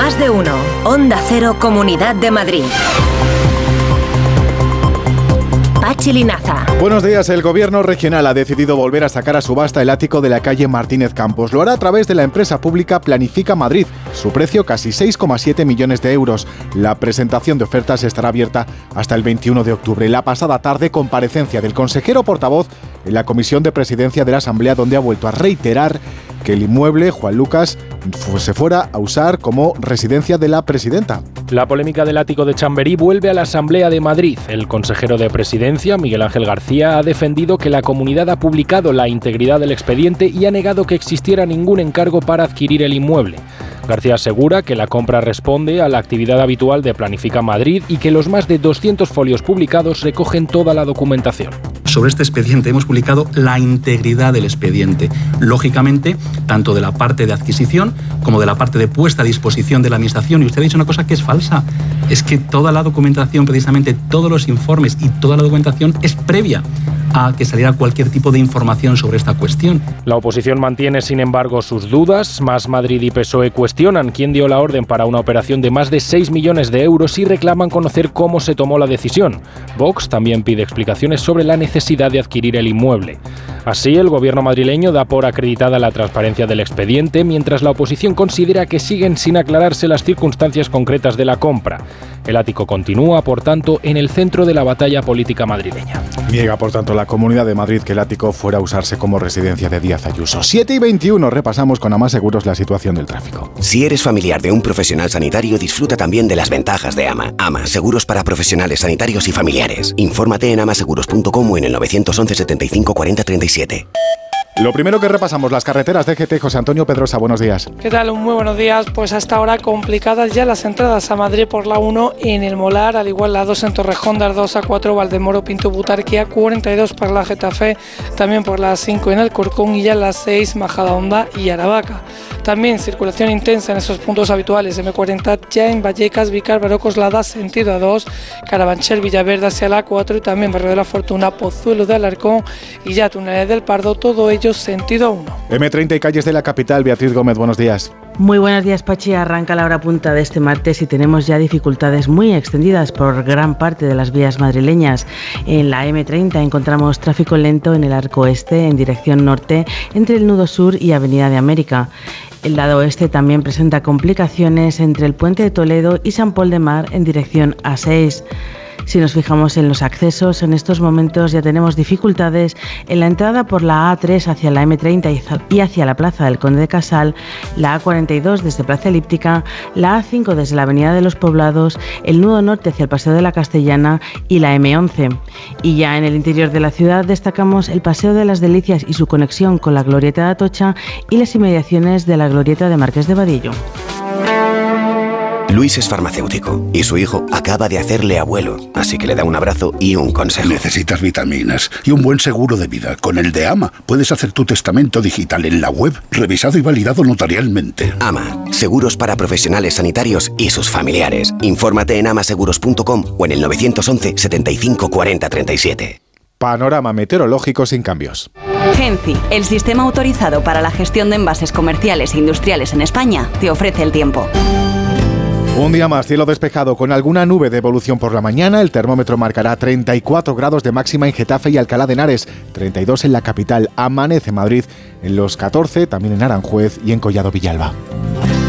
Más de uno. Onda Cero, Comunidad de Madrid. Pachi Linaza. Buenos días. El gobierno regional ha decidido volver a sacar a subasta el ático de la calle Martínez Campos. Lo hará a través de la empresa pública Planifica Madrid. Su precio casi 6,7 millones de euros. La presentación de ofertas estará abierta hasta el 21 de octubre. La pasada tarde, comparecencia del consejero portavoz en la Comisión de Presidencia de la Asamblea, donde ha vuelto a reiterar que el inmueble, Juan Lucas, se fuera a usar como residencia de la presidenta. La polémica del ático de Chamberí vuelve a la Asamblea de Madrid. El consejero de Presidencia, Miguel Ángel García, ha defendido que la comunidad ha publicado la integridad del expediente y ha negado que existiera ningún encargo para adquirir el inmueble. García asegura que la compra responde a la actividad habitual de Planifica Madrid y que los más de 200 folios publicados recogen toda la documentación. Sobre este expediente hemos publicado la integridad del expediente, lógicamente, tanto de la parte de adquisición como de la parte de puesta a disposición de la Administración. Y usted ha dicho una cosa que es falsa, es que toda la documentación, precisamente todos los informes y toda la documentación es previa a que saliera cualquier tipo de información sobre esta cuestión. La oposición mantiene, sin embargo, sus dudas. Más Madrid y PSOE cuestionan quién dio la orden para una operación de más de 6 millones de euros y reclaman conocer cómo se tomó la decisión. Vox también pide explicaciones sobre la necesidad de adquirir el inmueble. Así, el gobierno madrileño da por acreditada la transparencia del expediente, mientras la oposición considera que siguen sin aclararse las circunstancias concretas de la compra. El ático continúa, por tanto, en el centro de la batalla política madrileña. Niega, por tanto, la Comunidad de Madrid que el ático fuera a usarse como residencia de Díaz Ayuso. 7:21, repasamos con AMA Seguros la situación del tráfico. Si eres familiar de un profesional sanitario, disfruta también de las ventajas de AMA. AMA, seguros para profesionales sanitarios y familiares. Infórmate en amaseguros.com o en el 911 75 40 37. Lo primero que repasamos, las carreteras de GT. José Antonio Pedrosa, buenos días. ¿Qué tal? Muy buenos días. Pues hasta ahora complicadas ya las entradas a Madrid por la 1 en el Molar, al igual la 2 en Torrejón, las 2 a 4 Valdemoro, Pinto, Butarquía, 42 para la Getafe, también por las 5 en Alcorcón y ya las 6 Majadahonda y Aravaca. También circulación intensa en esos puntos habituales, M40 ya en Vallecas, Vícar, Baró-Coslada, sentido A2, Carabanchel, Villaverde hacia la 4 y también Barrio de la Fortuna, Pozuelo de Alarcón y ya Túneles del Pardo, todo ello sentido 1. M30 y calles de la capital. Beatriz Gómez, buenos días. Muy buenos días, Pachi. Arranca la hora punta de este martes y tenemos ya dificultades muy extendidas por gran parte de las vías madrileñas. En la M30 encontramos tráfico lento en el arco este en dirección norte entre el nudo sur y Avenida de América. El lado oeste también presenta complicaciones entre el Puente de Toledo y San Pol de Mar en dirección A6. Si nos fijamos en los accesos, en estos momentos ya tenemos dificultades en la entrada por la A3 hacia la M30 y hacia la Plaza del Conde de Casal, la A42 desde Plaza Elíptica, la A5 desde la Avenida de los Poblados, el nudo norte hacia el Paseo de la Castellana y la M11. Y ya en el interior de la ciudad destacamos el Paseo de las Delicias y su conexión con la Glorieta de Atocha y las inmediaciones de la Glorieta de Marqués de Vadillo. Luis es farmacéutico y su hijo acaba de hacerle abuelo, así que le da un abrazo y un consejo. Necesitas vitaminas y un buen seguro de vida. Con el de AMA puedes hacer tu testamento digital en la web, revisado y validado notarialmente. AMA, seguros para profesionales sanitarios y sus familiares. Infórmate en amaseguros.com o en el 911 75 40 37. Panorama meteorológico sin cambios. Genci, el sistema autorizado para la gestión de envases comerciales e industriales en España, te ofrece el tiempo. Un día más, cielo despejado con alguna nube de evolución por la mañana. El termómetro marcará 34 grados de máxima en Getafe y Alcalá de Henares, 32 en la capital. Amanece Madrid en los 14, también en Aranjuez y en Collado Villalba.